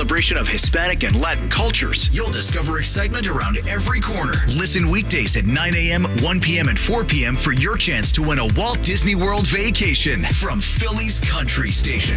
celebration of Hispanic and Latin cultures. You'll discover excitement around every corner. Listen weekdays at 9 a.m., 1 p.m., and 4 p.m. for your chance to win a Walt Disney World vacation from Philly's Country Station.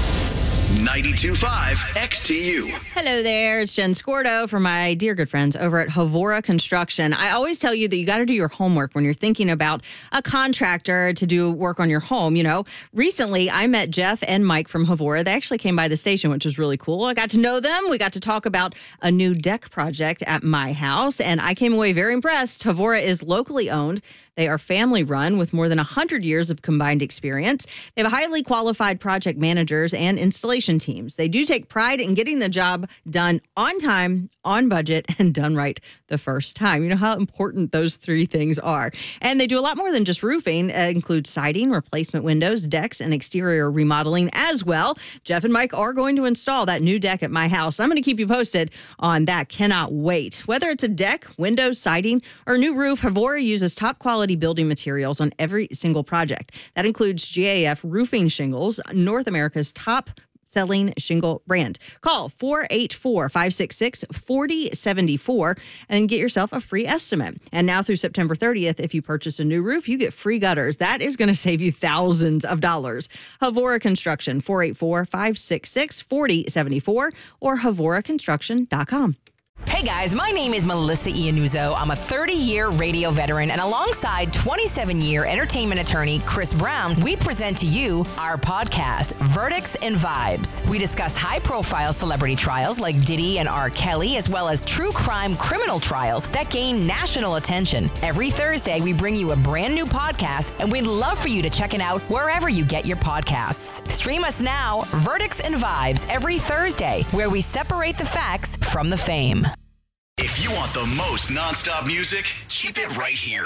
92.5 XTU. Hello there, it's Jen Scordo from my dear good friends over at Havora Construction. I always tell you that you got to do your homework when you're thinking about a contractor to do work on your home. You know, recently I met Jeff and Mike from Havora. They actually came by the station, which was really cool. I got to know them. We got to talk about a new deck project at my house, and I came away very impressed. Havora is locally owned. They are family run with more than 100 years of combined experience. They have highly qualified project managers and installation teams. They do take pride in getting the job done on time, on budget, and done right the first time. You know how important those three things are. And they do a lot more than just roofing. It includes siding, replacement windows, decks, and exterior remodeling as well. Jeff and Mike are going to install that new deck at my house. I'm going to keep you posted on that. Cannot wait. Whether it's a deck, windows, siding, or new roof, Havora uses top quality building materials on every single project. That includes GAF roofing shingles, North America's top selling shingle brand. Call 484-566-4074 and get yourself a free estimate. And now through September 30th, if you purchase a new roof, you get free gutters. That is going to save you thousands of dollars. Havora Construction, 484-566-4074 or havoraconstruction.com. Hey guys, my name is Melissa Iannuzzo. I'm a 30-year radio veteran, and alongside 27-year entertainment attorney Chris Brown, we present to you our podcast, Verdicts and Vibes. We discuss high-profile celebrity trials like Diddy and R. Kelly, as well as true crime criminal trials that gain national attention. Every Thursday, we bring you a brand new podcast, and we'd love for you to check it out wherever you get your podcasts. Stream us now, Verdicts and Vibes, every Thursday, where we separate the facts from the fame. If you want the most nonstop music, keep it right here.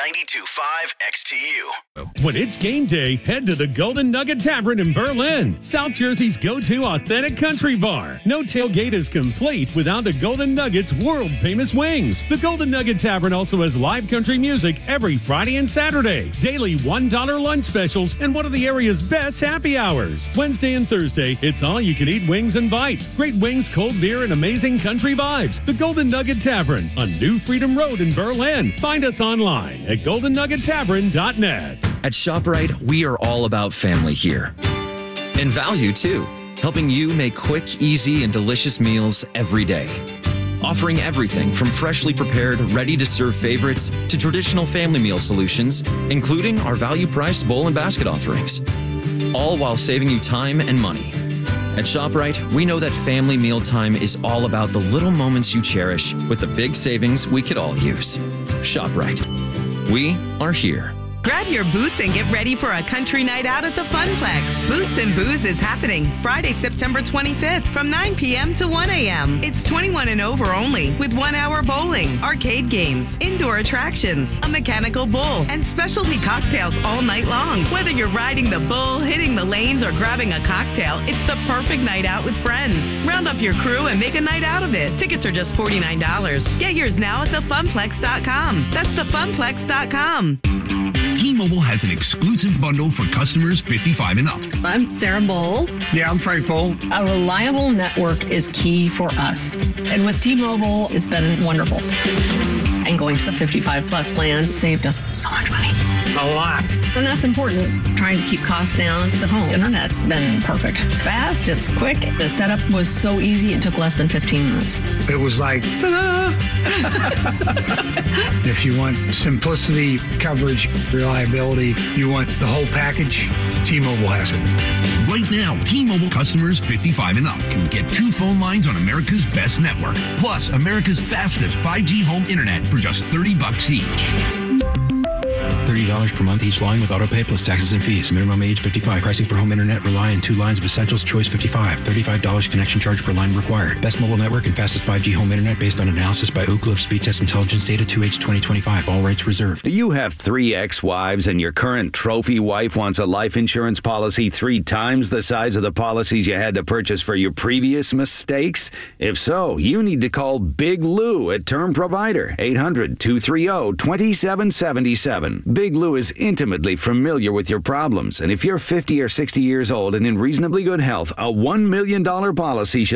92.5 XTU. When it's game day, head to the Golden Nugget Tavern in Berlin, South Jersey's go-to authentic country bar. No tailgate is complete without the Golden Nugget's world-famous wings. The Golden Nugget Tavern also has live country music every Friday and Saturday, daily $1 lunch specials, and one of the area's best happy hours. Wednesday and Thursday, it's all-you-can-eat wings and bites. Great wings, cold beer, and amazing country vibes. The Golden Nugget Tavern on New Freedom Road in Berlin. Find us online at goldennuggettavern.net. At ShopRite, we are all about family here. And value, too. Helping you make quick, easy, and delicious meals every day. Offering everything from freshly prepared, ready-to-serve favorites to traditional family meal solutions, including our value-priced bowl and basket offerings. All while saving you time and money. At ShopRite, we know that family mealtime is all about the little moments you cherish with the big savings we could all use. ShopRite. We are here. Grab your boots and get ready for a country night out at the Funplex. Boots and Booze is happening Friday, September 25th from 9 p.m. to 1 a.m. It's 21 and over only with 1-hour bowling, arcade games, indoor attractions, a mechanical bull, and specialty cocktails all night long. Whether you're riding the bull, hitting the lanes, or grabbing a cocktail, it's the perfect night out with friends. Round up your crew and make a night out of it. Tickets are just $49. Get yours now at thefunplex.com. That's thefunplex.com. T-Mobile has an exclusive bundle for customers 55 and up. I'm Sarah Bowl. Yeah, I'm Frank Bowl. A reliable network is key for us. And with T-Mobile, it's been wonderful. And going to the 55 plus plan saved us so much money. A lot. And that's important. Trying to keep costs down. The home internet's been perfect. It's fast, it's quick. The setup was so easy, it took less than 15 minutes. It was like, ta-da! If you want simplicity, coverage, reliability, you want the whole package, T-Mobile has it. Right now, T-Mobile customers 55 and up can get 2 phone lines on America's best network, plus America's fastest 5G home internet for just $30 each. $30 per month each line with autopay plus taxes and fees. Minimum age 55. Pricing for home internet rely on 2 lines of essentials. Choice 55. $35 connection charge per line required. Best mobile network and fastest 5G home internet based on analysis by Ookla of Speed Test Intelligence data 2H 2025. All rights reserved. Do you have 3 ex-wives and your current trophy wife wants a life insurance policy 3 times the size of the policies you had to purchase for your previous mistakes? If so, you need to call Big Lou at Term Provider. 800-230-2777. Big Lou is intimately familiar with your problems, and if you're 50 or 60 years old and in reasonably good health, a $1 million policy should